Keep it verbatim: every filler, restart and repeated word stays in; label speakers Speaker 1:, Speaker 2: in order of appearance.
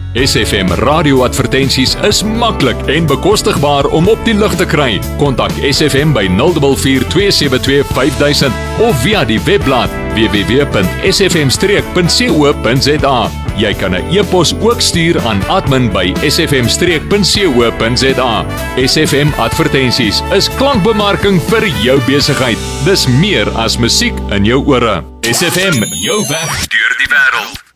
Speaker 1: S F M radioadvertensies is maklik en bekostigbaar om op die lug te kry. Kontak S F M by nul vier vier twee sewe twee vyf duisend of via die webblad w w w punt s f m streek punt co punt z a. Jy kan 'n e-pos ook stuur aan admin by s f m streek punt co punt z a. S F M advertensies is klankbemarking vir jou besigheid. Dis meer as musiek in jou ore. S F M, jou weg deur die wêreld.